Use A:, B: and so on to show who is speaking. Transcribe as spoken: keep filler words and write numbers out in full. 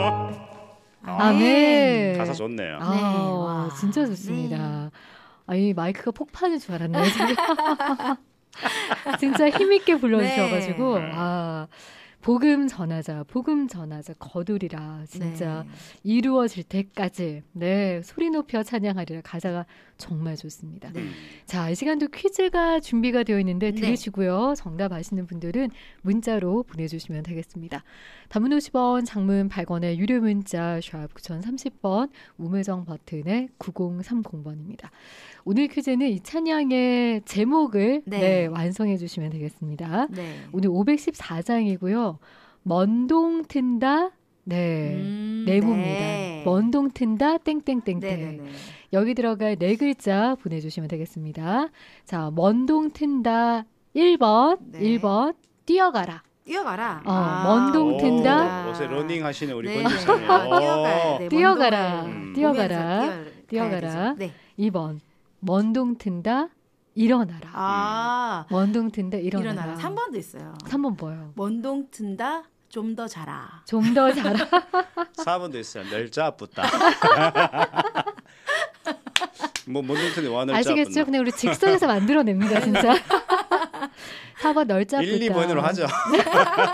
A: 아멘.
B: 가사 좋네요.
A: 아,
C: 네, 와.
A: 진짜 좋습니다. 아니 마이크가 폭파하는 줄 알았네요. 지금. 진짜 힘있게 불러주셔가지고
C: 네.
A: 아 복음 전하자, 복음 전하자, 거두리라 진짜
C: 네.
A: 이루어질 때까지 네 소리 높여 찬양하리라 가사가 정말 좋습니다.
C: 네.
A: 자, 이 시간도 퀴즈가 준비가 되어 있는데
C: 네.
A: 들으시고요. 정답 아시는 분들은 문자로 보내주시면 되겠습니다. 단문 오십 원, 장문 백 원의 유료 문자 샵 구공삼십 번, 우물정 버튼에 구공삼공 번입니다. 오늘 퀴즈는 이 찬양의 제목을
C: 네.
A: 네, 완성해 주시면 되겠습니다.
C: 네.
A: 오늘 오백십사 장이고요. 먼동 튼다 네
C: 음,
A: 네모입니다.
C: 네.
A: 먼동 튼다 땡땡땡땡
C: 네네네.
A: 여기 들어갈 네 글자 보내주시면 되겠습니다. 자, 먼동 튼다 일 번
C: 네.
A: 일 번 뛰어가라.
C: 뛰어가라.
A: 어,
C: 아,
A: 먼동
B: 오,
A: 튼다.
B: 요새 러닝 하시는 우리
C: 네.
B: 권지선이.
C: 아, 뛰어가야 돼.
A: 뛰어가라.
C: 먼동을
A: 뛰어가라.
C: 보면서 뛰어-
A: 뛰어가라.
C: 가야 되죠. 네.
A: 이 번 먼동 튼다 일어나라.
C: 아,
A: 먼동 튼다 일어나라.
C: 일어나라. 삼 번도 있어요.
A: 삼 번 뭐예요?
C: 먼동 튼다 좀 더 자라.
A: 좀 더 잘하.
B: 사 번도 있어요. 널자 붙다. 뭐 뭔데 와 널자
A: 아시겠죠? 그냥 우리 즉석에서 만들어냅니다, 진짜. 사 번 널짜
B: 일, 이 번으로 하죠.